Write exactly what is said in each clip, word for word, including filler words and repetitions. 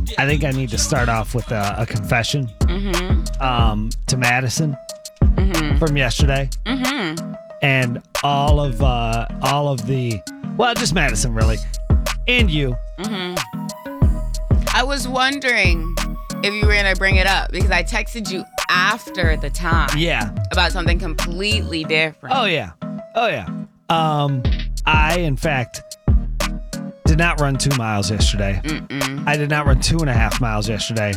I think I need to start off with a, a confession Mm-hmm. um, to Madison Mm-hmm. from yesterday. Mm-hmm. And all of uh, all of the, well, just Madison, really. And you. Mm-hmm. I was wondering if you were going to bring it up because I texted you after the time Yeah. about something completely different. Oh, yeah. Oh, yeah. Um, I, in fact, did not run two miles yesterday. Mm-mm. I did not run two and a half miles yesterday.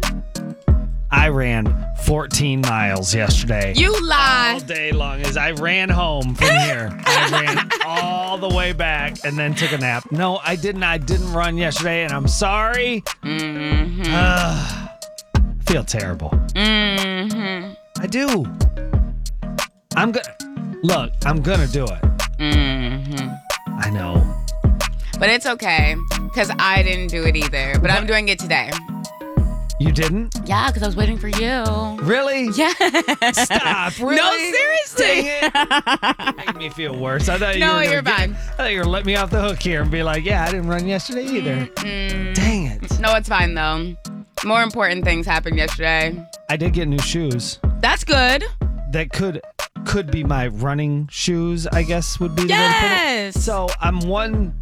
I ran fourteen miles yesterday. You All lie. day long as I ran home from here. I ran all the way back and then took a nap. No, I didn't. I didn't run yesterday, and I'm sorry. Mm-hmm. Uh, I feel terrible. Mm-hmm. I do. I'm gonna look. I'm gonna do it. Mm-hmm. I know. But it's okay because I didn't do it either. But I'm doing it today. You didn't? Yeah, because I was waiting for you. Really? Yeah. Stop. Really? No, seriously. Dang it. You make me feel worse. I thought you No, were gonna you're get- fine. I thought you were letting me off the hook here and be like, yeah, I didn't run yesterday either. Mm. Dang it. No, it's fine though. More important things happened yesterday. I did get new shoes. That's good. That could could be my running shoes, I guess would be the way to put it. Yes. So I'm one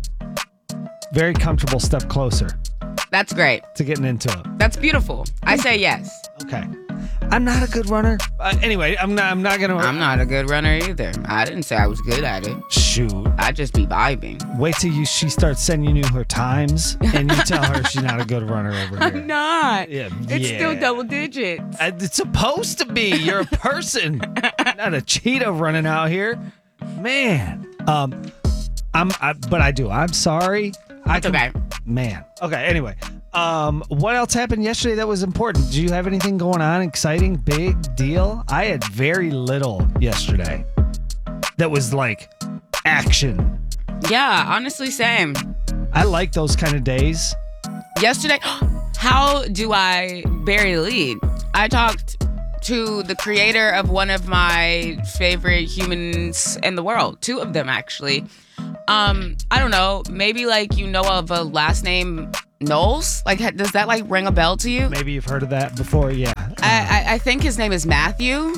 very comfortable step closer That's great. to getting into it. That's beautiful. I say yes. Okay. I'm not a good runner. Uh, anyway, I'm not. I'm not gonna. I'm not a good runner either. I didn't say I was good at it. Shoot. I just be vibing. Wait till you she starts sending you her times, and you tell her she's not a good runner over here. I'm not. Yeah, It's yeah. still double digits. Uh, It's supposed to be. You're a person, not a cheetah running out here, man. Um, I'm. I, but I do. I'm sorry. I It's can- okay. Man. Okay. Anyway, um, what else happened yesterday that was important? Do you have anything going on? Exciting, big deal? I had very little yesterday. That was like action. Yeah, honestly, same. I like those kind of days. Yesterday, how do I bury the lead? I talked to the creator of one of my favorite humans in the world. Two of them, actually. Um, I don't know. Maybe like you know of a last name Knowles? Like, ha- does that like ring a bell to you? Maybe you've heard of that before. Yeah. Uh, I, I I think his name is Matthew.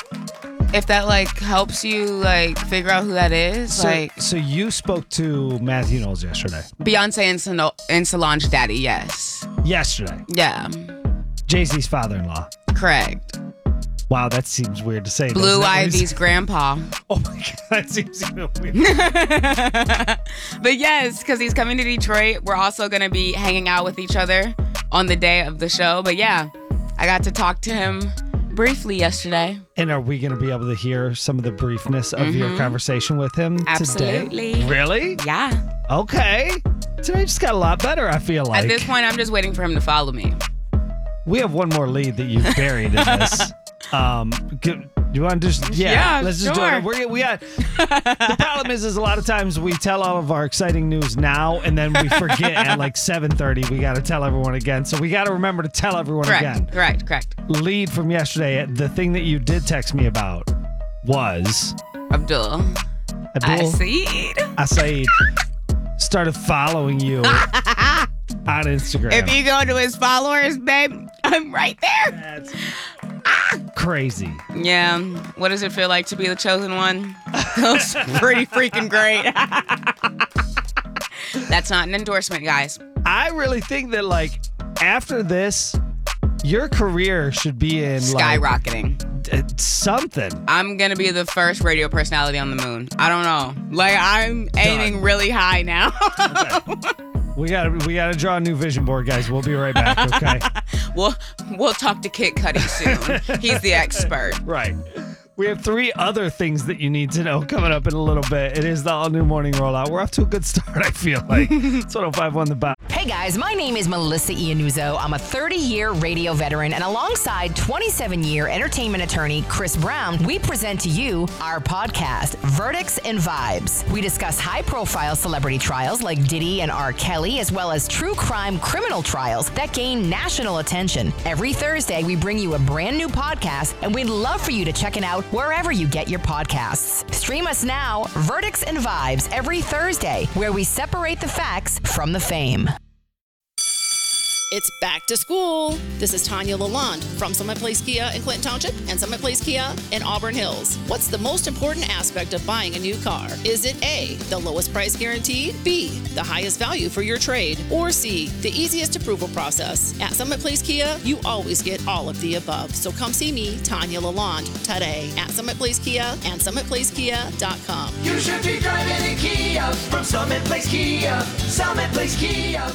If that like helps you like figure out who that is, so, like so you spoke to Matthew Knowles yesterday. Beyonce and, Son- and Solange Daddy, yes, Yesterday. yeah, Jay-Z's father-in-law. correct. Wow, that seems weird to say. Blue doesn't it? Ivy's grandpa. Oh my God, that seems even weird. But yes, because he's coming to Detroit. We're also going to be hanging out with each other on the day of the show. But yeah, I got to talk to him briefly yesterday. And are we going to be able to hear some of the briefness of your Mhm. conversation with him Absolutely. today? Really? Yeah. Okay. Today just got a lot better, I feel like. At this point, I'm just waiting for him to follow me. We have one more lead that you've buried in this. Um, do you want to just, yeah, Yeah, let's just do sure. it. We're, we got, the problem is, is a lot of times we tell all of our exciting news now and then we forget at like seven thirty, we got to tell everyone again. So we got to remember to tell everyone Correct. again. Correct. Correct. Lead from yesterday, the thing that you did text me about was Abdul. Abdul Aseed. Asaid started following you on Instagram. If you go to his followers, babe, I'm right there. That's crazy. Yeah. What does it feel like to be the chosen one? Feels pretty freaking great. That's not an endorsement, guys. I really think that like after this, your career should be in Skyrocketing. like uh, something. I'm gonna be the first radio personality on the moon. I don't know. Like I'm aiming really high now. Okay. We gotta we gotta draw a new vision board, guys. We'll be right back. Okay. we'll we'll talk to Kid Cudi soon. He's the expert. Right. We have three other things that you need to know coming up in a little bit. It is the all new morning rollout. We're off to a good start, I feel like. It's one oh five one The Bounce. Hey guys, my name is Melissa Iannuzzo. I'm a thirty-year radio veteran, and alongside twenty-seven-year entertainment attorney Chris Brown, we present to you our podcast, Verdicts and Vibes. We discuss high-profile celebrity trials like Diddy and R. Kelly, as well as true crime criminal trials that gain national attention. Every Thursday, we bring you a brand new podcast, and we'd love for you to check it out wherever you get your podcasts. Stream us now, Verdicts and Vibes, every Thursday, where we separate the facts from the fame. It's back to school. This is Tanya Lalonde from Summit Place Kia in Clinton Township and Summit Place Kia in Auburn Hills. What's the most important aspect of buying a new car? Is it A, the lowest price guaranteed, B, the highest value for your trade, or C, the easiest approval process? At Summit Place Kia, you always get all of the above. So come see me, Tanya Lalonde, today at Summit Place Kia and summit place kia dot com. You should be driving a Kia from Summit Place Kia. Summit Place Kia.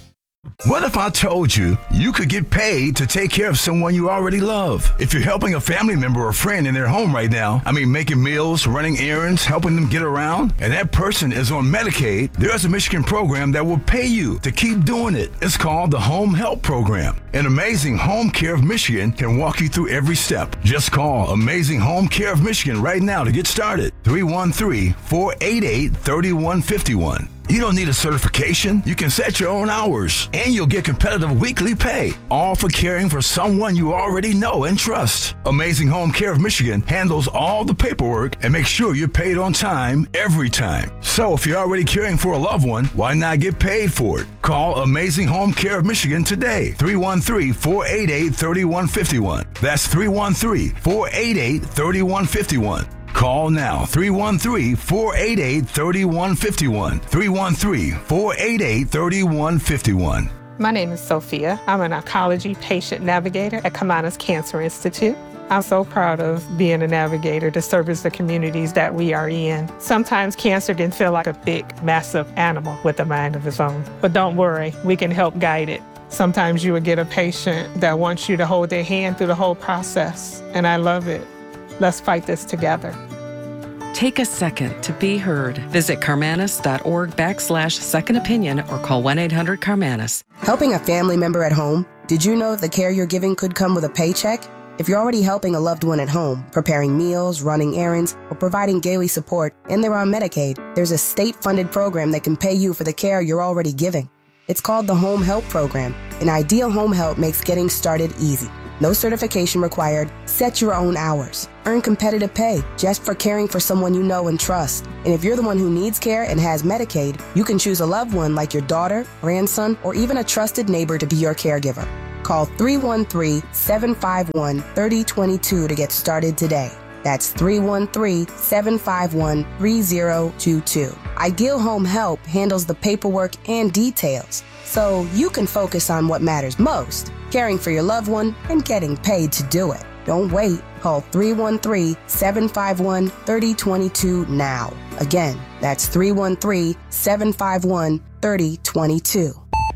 What if I told you you could get paid to take care of someone you already love? If you're helping a family member or friend in their home right now, I mean making meals, running errands, helping them get around, and that person is on Medicaid, there's a Michigan program that will pay you to keep doing it. It's called the Home Help Program. An Amazing Home Care of Michigan can walk you through every step. Just call Amazing Home Care of Michigan right now to get started. three one three, four eight eight, three one five one. You don't need a certification. You can set your own hours, and you'll get competitive weekly pay, all for caring for someone you already know and trust. Amazing Home Care of Michigan handles all the paperwork and makes sure you're paid on time every time. So if you're already caring for a loved one, why not get paid for it? Call Amazing Home Care of Michigan today. three one three, four eight eight, three one five one. That's three one three, four eight eight, three one five one. Call now, three one three, four eight eight, three one five one, three one three, four eight eight, three one five one. My name is Sophia. I'm an oncology patient navigator at Kamanas Cancer Institute. I'm so proud of being a navigator to service the communities that we are in. Sometimes cancer can feel like a big, massive animal with a mind of its own. But don't worry, we can help guide it. Sometimes you will get a patient that wants you to hold their hand through the whole process, and I love it. Let's fight this together. Take a second to be heard. Visit Carmanis.org backslash second opinion or call one eight hundred Carmanis. Helping a family member at home? Did you know the care you're giving could come with a paycheck? If you're already helping a loved one at home, preparing meals, running errands, or providing daily support, and they're on Medicaid, there's a state-funded program that can pay you for the care you're already giving. It's called the Home Help Program, and Ideal Home Help makes getting started easy. No certification required. Set your own hours. Earn competitive pay just for caring for someone you know and trust. And if you're the one who needs care and has Medicaid, you can choose a loved one like your daughter, grandson, or even a trusted neighbor to be your caregiver. Call three one three, seven five one, three zero two two to get started today. That's three one three, seven five one, three zero two two. Ideal Home Help handles the paperwork and details, so you can focus on what matters most, caring for your loved one and getting paid to do it. Don't wait. Call three one three, seven five one, three zero two two now. Again, that's three one three, seven five one, three zero two two.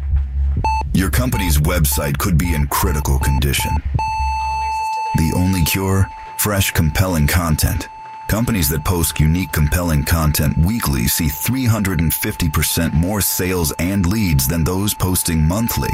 Your company's website could be in critical condition. The only cure? Fresh, compelling content. Companies that post unique, compelling content weekly see three hundred fifty percent more sales and leads than those posting monthly.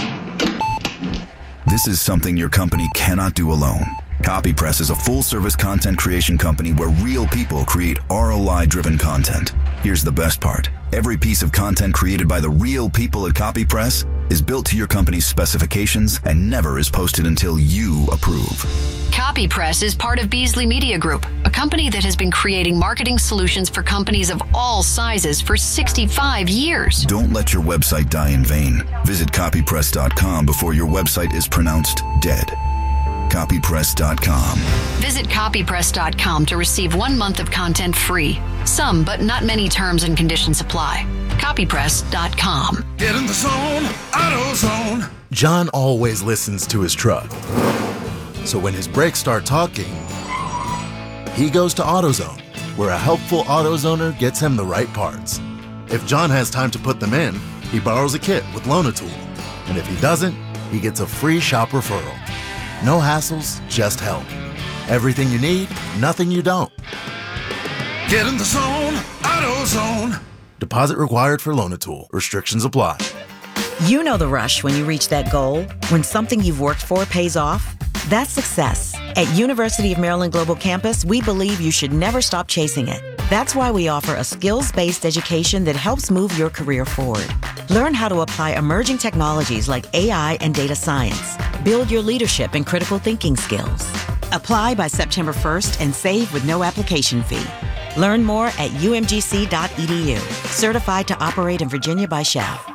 This is something your company cannot do alone. CopyPress is a full-service content creation company where real people create R O I-driven content. Here's the best part. Every piece of content created by the real people at CopyPress is built to your company's specifications and never is posted until you approve. CopyPress is part of Beasley Media Group, a company that has been creating marketing solutions for companies of all sizes for sixty-five years. Don't let your website die in vain. Visit copypress dot com before your website is pronounced dead. copypress dot com. Visit copypress dot com to receive one month of content free. Some, but not many terms and conditions apply. copypress dot com. Get in the zone, AutoZone. John always listens to his truck. So when his brakes start talking, he goes to AutoZone, where a helpful AutoZoner gets him the right parts. If John has time to put them in, he borrows a kit with Loan-A-Tool. And if he doesn't, he gets a free shop referral. No hassles, just help. Everything you need, nothing you don't. Get in the zone, AutoZone. Deposit required for Loan-A-Tool. Restrictions apply. You know the rush when you reach that goal, when something you've worked for pays off. That's success. At University of Maryland Global Campus, we believe you should never stop chasing it. That's why we offer a skills-based education that helps move your career forward. Learn how to apply emerging technologies like A I and data science. Build your leadership and critical thinking skills. Apply by September first and save with no application fee. Learn more at u m g c dot e d u. Certified to operate in Virginia by S C H A V.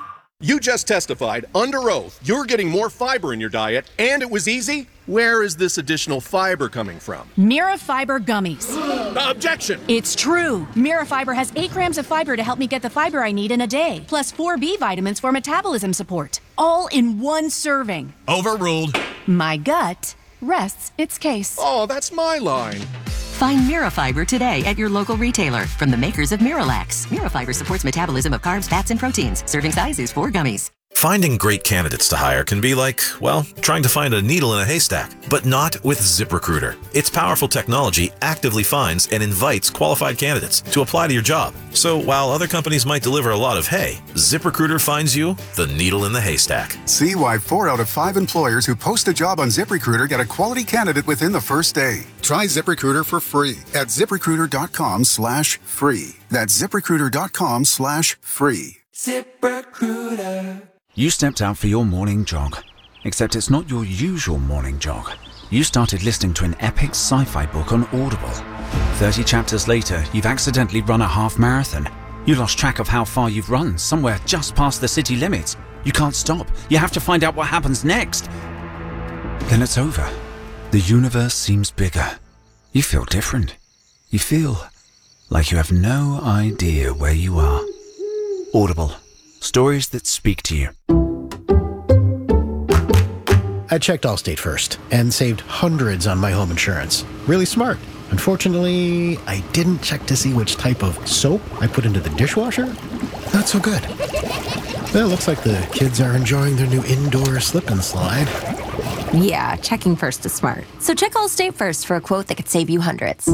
You just testified under oath you're getting more fiber in your diet, and it was easy. Where is this additional fiber coming from? Mirafiber gummies. Objection! It's true. Mirafiber has eight grams of fiber to help me get the fiber I need in a day, plus four B vitamins for metabolism support, all in one serving. Overruled. My gut rests its case. Oh, that's my line. Find Mirafiber today at your local retailer from the makers of Miralax. Mirafiber supports metabolism of carbs, fats, and proteins. Serving size is four gummies. Finding great candidates to hire can be like, well, trying to find a needle in a haystack, but not with ZipRecruiter. Its powerful technology actively finds and invites qualified candidates to apply to your job. So while other companies might deliver a lot of hay, ZipRecruiter finds you the needle in the haystack. See why four out of five employers who post a job on ZipRecruiter get a quality candidate within the first day. Try ZipRecruiter for free at ZipRecruiter.com slash free. That's ZipRecruiter.com slash free. ZipRecruiter. You stepped out for your morning jog, except it's not your usual morning jog. You started listening to an epic sci-fi book on Audible. thirty chapters later, you've accidentally run a half marathon. You lost track of how far you've run, somewhere just past the city limits. You can't stop. You have to find out what happens next. Then it's over. The universe seems bigger. You feel different. You feel like you have no idea where you are. Audible. Stories that speak to you. I checked Allstate first and saved hundreds on my home insurance. Really smart. Unfortunately, I didn't check to see which type of soap I put into the dishwasher. Not so good. Well, it looks like the kids are enjoying their new indoor slip and slide. Yeah, checking first is smart. So check Allstate first for a quote that could save you hundreds.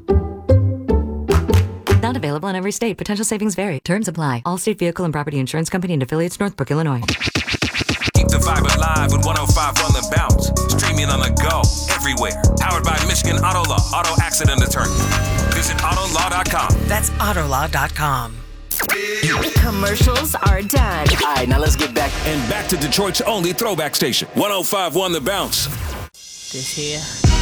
Not available in every state. Potential savings vary. Terms apply. Allstate Vehicle and Property Insurance Company and affiliates, Northbrook, Illinois. Keep the vibe alive with one oh five on the bounce. Streaming on the go, everywhere. Powered by Michigan Auto Law, Auto Accident Attorney. Visit Auto Law dot com. That's Auto Law dot com. Commercials are done. All right, now let's get back. And back to Detroit's only throwback station, one oh five one The Bounce. This here